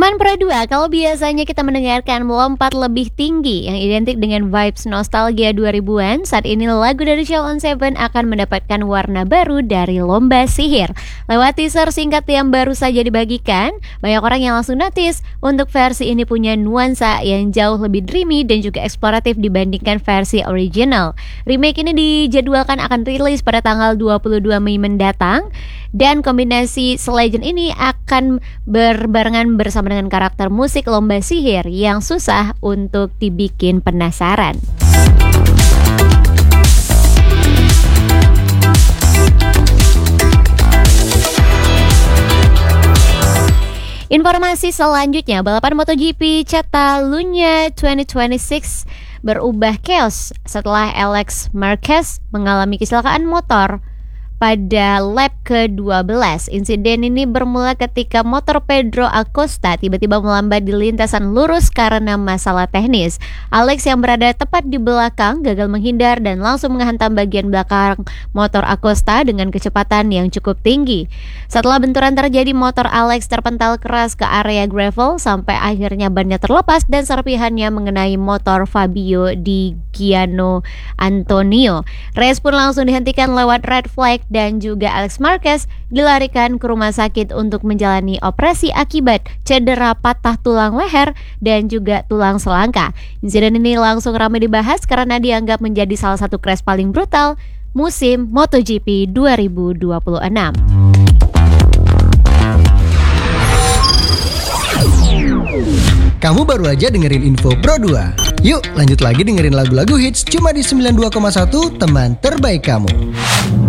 Teman Pro 2, kalau biasanya kita mendengarkan melompat lebih tinggi yang identik dengan vibes nostalgia 2000-an, saat ini lagu dari Sheila on 7 akan mendapatkan warna baru dari Lomba Sihir. Lewat teaser singkat yang baru saja dibagikan, banyak orang yang langsung notice untuk versi ini punya nuansa yang jauh lebih dreamy dan juga eksploratif dibandingkan versi original. Remake ini dijadwalkan akan rilis pada tanggal 22 Mei mendatang, dan kombinasi selegend ini akan berbarengan bersama dengan karakter musik Lomba Sihir yang susah untuk dibikin penasaran. Informasi selanjutnya, balapan MotoGP Catalunya 2026 berubah chaos setelah Alex Marquez mengalami kecelakaan motor pada lap ke-12. Insiden ini bermula ketika motor Pedro Acosta tiba-tiba melambat di lintasan lurus karena masalah teknis. Alex yang berada tepat di belakang gagal menghindar dan langsung menghantam bagian belakang motor Acosta dengan kecepatan yang cukup tinggi. Setelah benturan terjadi, motor Alex terpental keras ke area gravel sampai akhirnya bannya terlepas dan serpihannya mengenai motor Fabio Di Gianno Antonio. Race pun langsung dihentikan lewat red flag dan juga Alex Marquez dilarikan ke rumah sakit untuk menjalani operasi akibat cedera patah tulang leher dan juga tulang selangka. Insiden ini langsung ramai dibahas karena dianggap menjadi salah satu crash paling brutal musim MotoGP 2026. Kamu baru aja dengerin info Pro 2. Yuk lanjut lagi dengerin lagu-lagu hits cuma di 92,1 teman terbaik kamu.